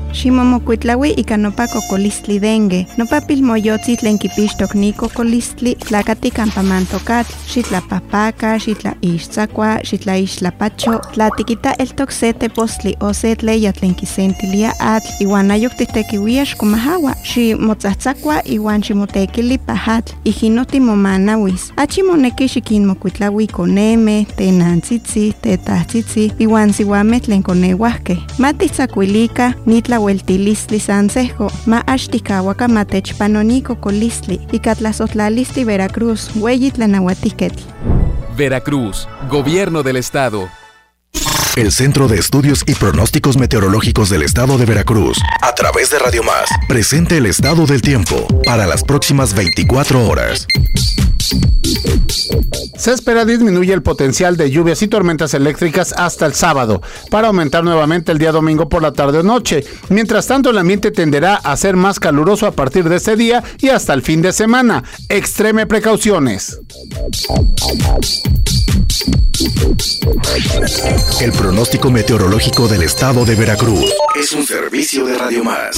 Ximomokuitlaui ika nopa kokolistli dengue. Nopa pilmoyotzi tlen kipixtok ni kokolistli tlakati kampa mantokatl. Xitlapapaka, xitlaixtzakua, xitlaixtlapacho. Tlatikita eltok se tepostli o se tleya tlen kisentilia atl iwan ayok titekiuia xkomahawa. Ximotzatzakua iwan ximotekili pajatl. Ijinoti momanawis. Achimoneki xikinmokuitlaui koneme, tenantzitzi, tetahtzitzi, iwan siwame tlen koneuahke. Matitzakuilika nitlaueltilistli sansejo. Ma axtikawaka matechpanoni kokolistli. Ika tlasotlalisti Veracruz, weyi tlanauatiketl. Veracruz, Gobierno del Estado. El Centro de Estudios y Pronósticos Meteorológicos del Estado de Veracruz, a través de Radio Más, presenta el estado del tiempo para las próximas 24 horas. Se espera disminuye el potencial de lluvias y tormentas eléctricas hasta el sábado, para aumentar nuevamente el día domingo por la tarde o noche. Mientras tanto, el ambiente tenderá a ser más caluroso a partir de este día y hasta el fin de semana. Extreme precauciones. El pronóstico meteorológico del Estado de Veracruz es un servicio de Radio Más.